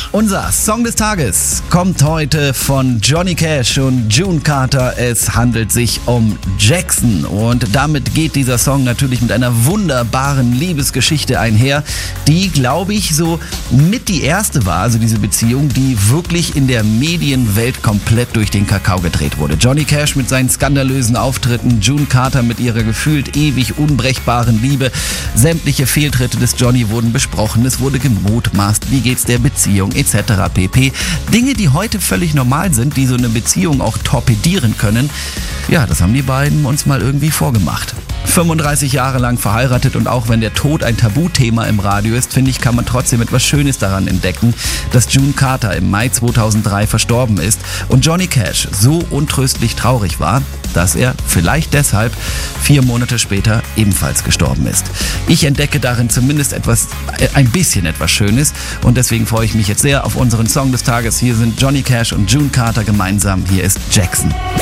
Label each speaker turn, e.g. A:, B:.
A: Unser Song des Tages kommt heute von Johnny Cash und June Carter. Es handelt sich um Jackson und damit geht dieser Song natürlich mit einer wunderbaren Liebesgeschichte einher, die, glaube ich, so mit die erste war, also diese Beziehung, die wirklich in der Medienwelt komplett durch den Kakao gedreht wurde. Johnny Cash mit seinen skandalösen Auftritten, June Carter mit ihrer gefühlt ewig unbrechbaren Liebe. Sämtliche Fehltritte des Johnny wurden besprochen, es wurde gemutmaßt, wie geht's der Beziehung etc. pp. Dinge, die heute völlig normal sind, die so eine Beziehung auch torpedieren können. Ja, das haben die beiden uns mal irgendwie vorgemacht. 35 Jahre lang verheiratet und auch wenn der Tod ein Tabuthema im Radio ist, finde ich, kann man trotzdem etwas Schönes daran entdecken, dass June Carter im Mai 2003 verstorben ist und Johnny Cash so untröstlich traurig war, dass er vielleicht deshalb 4 Monate später ebenfalls gestorben ist. Ich entdecke darin zumindest ein bisschen etwas Schönes und deswegen freue ich mich jetzt sehr auf unseren Song des Tages. Hier sind Johnny Cash und June Carter gemeinsam. Hier ist Jackson.